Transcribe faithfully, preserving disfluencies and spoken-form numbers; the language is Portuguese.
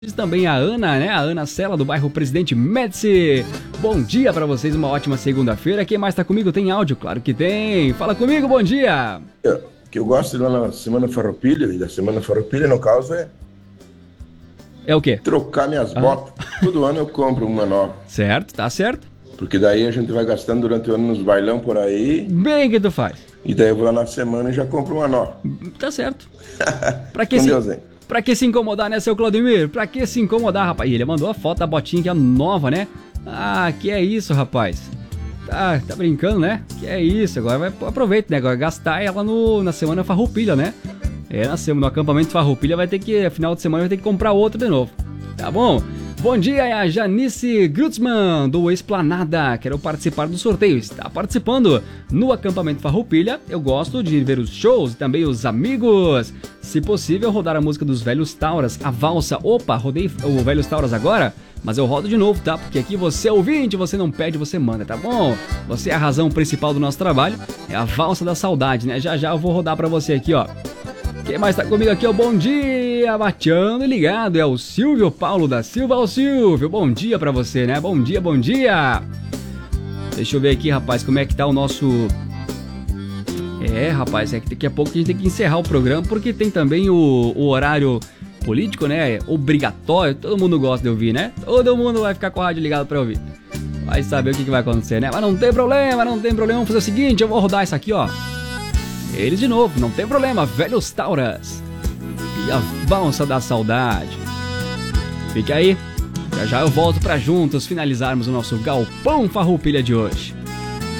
Diz também a Ana, né? A Ana Sela, do bairro Presidente Médici. Bom dia pra vocês, uma ótima segunda-feira. Quem mais tá comigo? Tem áudio? Claro que tem. Fala comigo, bom dia. O que eu gosto de lá na Semana Farroupilha, e da Semana Farroupilha, no caso, é... É o quê? Trocar minhas Ah. botas. Todo ano eu compro uma nova. Certo, tá certo. Porque daí a gente vai gastando durante o ano nos bailão por aí. Bem que tu faz. E daí eu vou lá na semana e já compro uma nova. Tá certo. Pra que Com se... Deus, hein? Pra que se incomodar, né, seu Claudemir? Pra que se incomodar, rapaz? E ele mandou a foto da botinha que é nova, né? Ah, que é isso, rapaz? Tá, tá brincando, né? Que é isso, agora vai aproveita, né? Agora gastar ela no, na Semana Farroupilha, né? É, na semana, no acampamento Farroupilha vai ter que, final de semana vai ter que comprar outra de novo. Tá bom? Bom dia, é a Janice Grutzmann, do Esplanada. Quero participar do sorteio. Está participando no acampamento Farroupilha. Eu gosto de ver os shows e também os amigos. Se possível, rodar a música dos Velhos Tauras, a valsa. Opa, rodei o Velhos Tauras agora, mas eu rodo de novo, tá? Porque aqui você é ouvinte, você não pede, você manda, tá bom? Você é a razão principal do nosso trabalho. É a valsa da saudade, né? Já já eu vou rodar pra você aqui, ó. Quem mais tá comigo aqui, ó? Bom dia, bateando e ligado, é o Silvio Paulo da Silva. Ô Silvio, bom dia pra você, né? Bom dia, bom dia. Deixa eu ver aqui, rapaz, como é que tá o nosso... É, rapaz, é que daqui a pouco a gente tem que encerrar o programa, porque tem também o, o horário político, né? Obrigatório, todo mundo gosta de ouvir, né? Todo mundo vai ficar com a rádio ligado pra ouvir. Vai saber o que, que vai acontecer, né? Mas não tem problema, não tem problema. Vamos fazer o seguinte, eu vou rodar isso aqui, ó. Eles de novo, não tem problema, Velhos Tauras e a valsa da saudade. Fique aí, já já eu volto pra juntos finalizarmos o nosso Galpão Farroupilha de hoje.